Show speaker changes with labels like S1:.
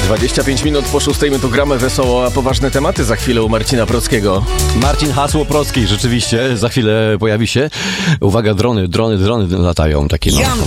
S1: 25 minut po 6 my tu gramy wesoło, a poważne tematy za chwilę u Marcina Prockiego.
S2: Marcin Hasło Procki, rzeczywiście, za chwilę pojawi się. Uwaga, drony latają, takie no.